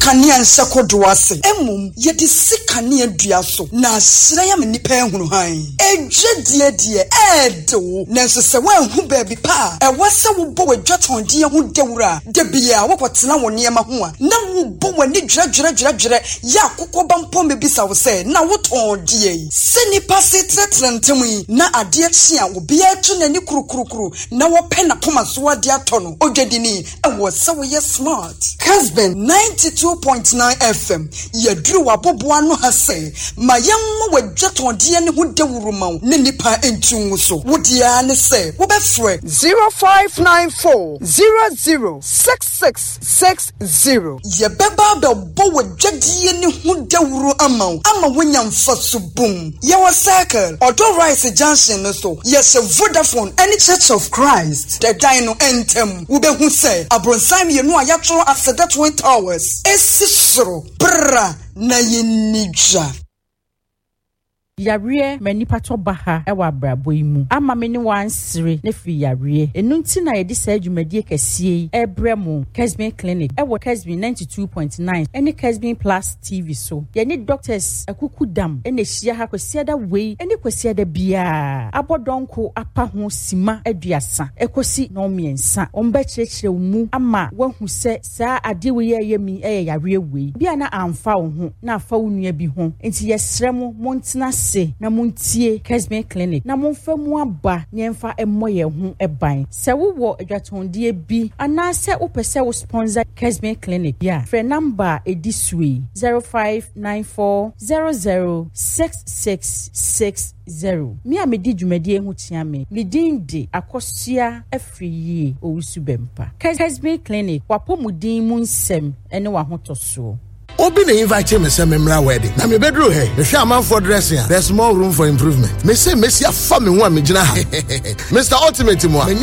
kanea nsakodo ase emum ye de sikane adua so na asira ya menipa ehunu han edwedie die edo nanso se wanhu baabi pa ewase wo bo wadwatonde ho dewura de bia wo kwotena wo niema ho a na wo bo wani dwere ya kokoba mpom bebisa wo se na wo tondie senipa setretrentemi na ade chia wo bia tu nani kurukuru na wo pena poma so ade atono odwedini ewo se wo ye smart Husband 92.9 FM yedru waboboa no hase ma yemmo wadwatonde ne ho dewuru ma ne nipa entunwu so wodia ne se wo be frɛ 0594 006660 yebeba be bo wadwadie ne ho dewuru ama wonya mfaso bum ye wo circle Odo Rice Junction no so yes Vodafone any Church of Christ the dino entem wo be hu se abronsam ye no ayatro aseda Twin Towers esisro bra na yenija Yarie manipa to baha ewa abrabo imu ama me ne wansere ne fi yarie enu nti na ye de sa adwumadie kasie ebremu Kesbin Clinic ewo Kesbin 92.9 ene Kesbin Plus TV so ye ne doctors akukudam ene hia ha kwasiada wei ene kwasiada bia abodonko apa ho sima aduasa ekosi no miensa omba kyerɛkyerɛ mu ama wahu se saa ade we ye mi yarie wei bia na amfa wo ho na afa wo nua bi ho enti yesrɛ mo ntena na muntie Kesbin Clinic na monfa mu aba nyemfa emmoye ho eban se wo wo adwatonde bi anase wo pese wo sponsor Kesbin Clinic ya frɛ number edisui 0594006660 mi a medi dwumadie ho tia me lidinde akosua afriye owusubempa Kesbin Clinic wapomudin mu nsem ene wa hotoso Obi na invite me say memra wedding. Na me bedroom here. Me share man for dressing. There's more room for improvement. Me say Messi afa me ho a me gina ha. Mr. Ultimate mo.